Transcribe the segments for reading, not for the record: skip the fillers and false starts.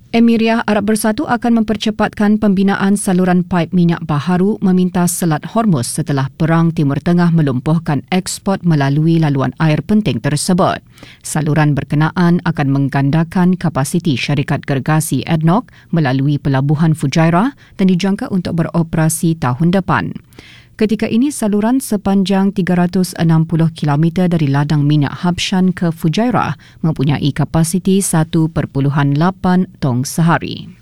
Emiria Arab Bersatu akan mempercepatkan pembinaan saluran paip minyak baharu meminta Selat Hormuz setelah Perang Timur Tengah melumpuhkan ekspor melalui laluan air penting tersebut. Saluran berkenaan akan menggandakan kapasiti syarikat gergasi ADNOC melalui pelabuhan Fujairah dan dijangka untuk beroperasi tahun depan. Ketika ini, saluran sepanjang 360 km dari ladang minyak Habshan ke Fujairah mempunyai kapasiti 1.8 tong sehari.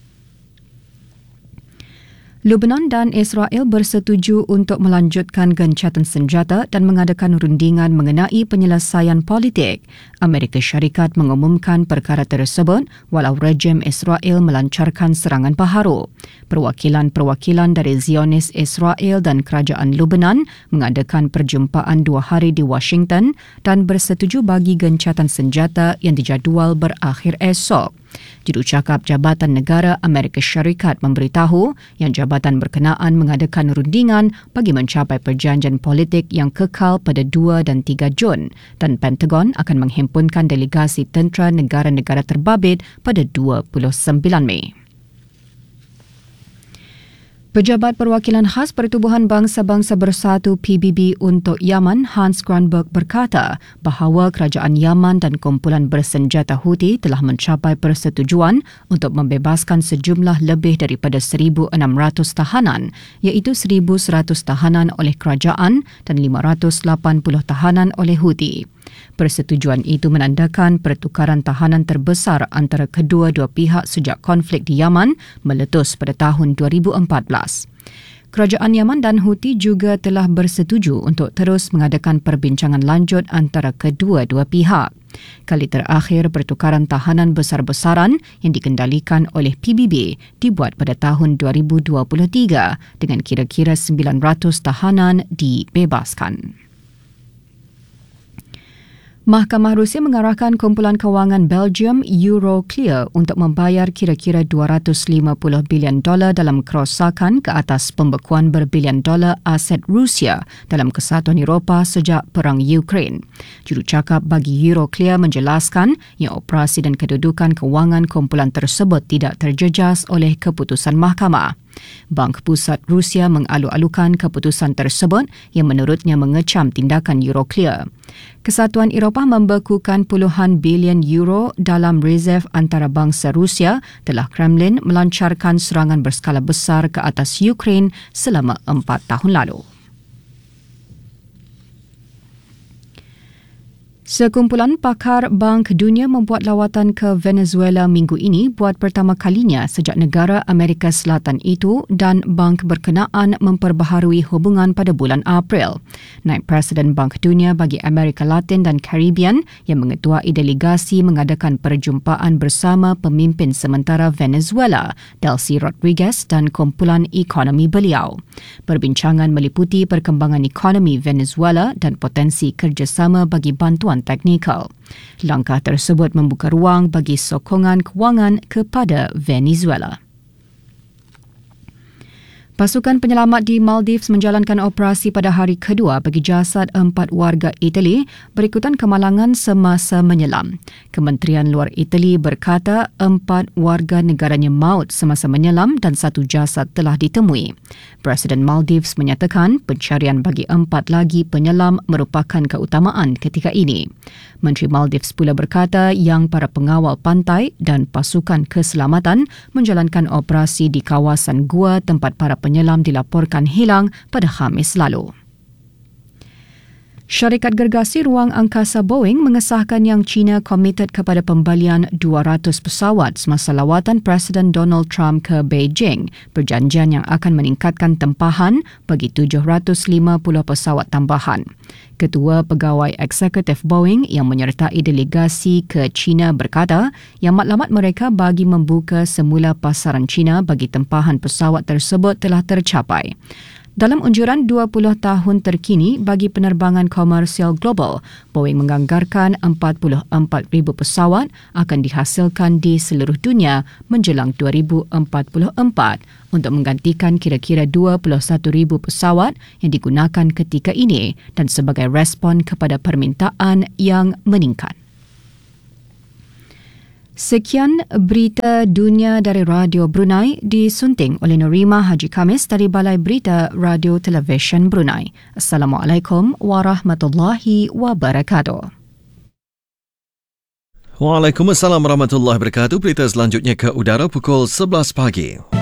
Lebanon dan Israel bersetuju untuk melanjutkan gencatan senjata dan mengadakan rundingan mengenai penyelesaian politik. Amerika Syarikat mengumumkan perkara tersebut walau rejim Israel melancarkan serangan baharu. Perwakilan-perwakilan dari Zionis Israel dan Kerajaan Lebanon mengadakan perjumpaan 2 hari di Washington dan bersetuju bagi gencatan senjata yang dijadual berakhir esok. Jurucakap Jabatan Negara Amerika Syarikat memberitahu yang jabatan berkenaan mengadakan rundingan bagi mencapai perjanjian politik yang kekal pada 2 dan 3 Jun dan Pentagon akan menghimpunkan delegasi tentera negara-negara terbabit pada 29 Mei. Pejabat Perwakilan Khas Pertubuhan Bangsa-Bangsa Bersatu PBB untuk Yaman, Hans Granberg berkata bahawa kerajaan Yaman dan kumpulan bersenjata Houthi telah mencapai persetujuan untuk membebaskan sejumlah lebih daripada 1,600 tahanan, iaitu 1,100 tahanan oleh kerajaan dan 580 tahanan oleh Houthi. Persetujuan itu menandakan pertukaran tahanan terbesar antara kedua-dua pihak sejak konflik di Yaman meletus pada tahun 2014. Kerajaan Yaman dan Houthi juga telah bersetuju untuk terus mengadakan perbincangan lanjut antara kedua-dua pihak. Kali terakhir pertukaran tahanan besar-besaran yang dikendalikan oleh PBB dibuat pada tahun 2023 dengan kira-kira 900 tahanan dibebaskan. Mahkamah Rusia mengarahkan kumpulan kewangan Belgium Euroclear untuk membayar kira-kira $250 bilion dalam kerosakan ke atas pembekuan berbilion dolar aset Rusia dalam Kesatuan Eropah sejak Perang Ukraine. Jurucakap bagi Euroclear menjelaskan yang operasi dan kedudukan kewangan kumpulan tersebut tidak terjejas oleh keputusan mahkamah. Bank Pusat Rusia mengalu-alukan keputusan tersebut yang menurutnya mengecam tindakan Euroclear. Kesatuan Eropah membekukan puluhan bilion euro dalam reserve antarabangsa Rusia telah Kremlin melancarkan serangan berskala besar ke atas Ukraine selama 4 tahun lalu. Sekumpulan pakar Bank Dunia membuat lawatan ke Venezuela minggu ini buat pertama kalinya sejak negara Amerika Selatan itu dan bank berkenaan memperbaharui hubungan pada bulan April. Naib Presiden Bank Dunia bagi Amerika Latin dan Caribbean yang mengetuai delegasi mengadakan perjumpaan bersama pemimpin sementara Venezuela, Delcy Rodriguez dan kumpulan ekonomi beliau. Perbincangan meliputi perkembangan ekonomi Venezuela dan potensi kerjasama bagi bantuan teknikal. Langkah tersebut membuka ruang bagi sokongan kewangan kepada Venezuela. Pasukan penyelamat di Maldives menjalankan operasi pada hari kedua bagi jasad 4 warga Itali berikutan kemalangan semasa menyelam. Kementerian Luar Itali berkata 4 warga negaranya maut semasa menyelam dan 1 jasad telah ditemui. Presiden Maldives menyatakan pencarian bagi 4 lagi penyelam merupakan keutamaan ketika ini. Menteri Maldives pula berkata yang para pengawal pantai dan pasukan keselamatan menjalankan operasi di kawasan gua tempat para penyelam dilaporkan hilang pada Khamis lalu. Syarikat gergasi ruang angkasa Boeing mengesahkan yang China komited kepada pembalian 200 pesawat semasa lawatan Presiden Donald Trump ke Beijing, perjanjian yang akan meningkatkan tempahan bagi 750 pesawat tambahan. Ketua Pegawai Eksekutif Boeing yang menyertai delegasi ke China berkata yang matlamat mereka bagi membuka semula pasaran China bagi tempahan pesawat tersebut telah tercapai. Dalam unjuran 20 tahun terkini bagi penerbangan komersial global, Boeing menganggarkan 44,000 pesawat akan dihasilkan di seluruh dunia menjelang 2044 untuk menggantikan kira-kira 21,000 pesawat yang digunakan ketika ini dan sebagai respon kepada permintaan yang meningkat. Sekian berita dunia dari Radio Brunei disunting oleh Norima Haji Kamis dari Balai Berita Radio Televisyen Brunei. Assalamualaikum warahmatullahi wabarakatuh. Waalaikumsalam warahmatullahi wabarakatuh. Berita selanjutnya ke udara pukul 11 pagi.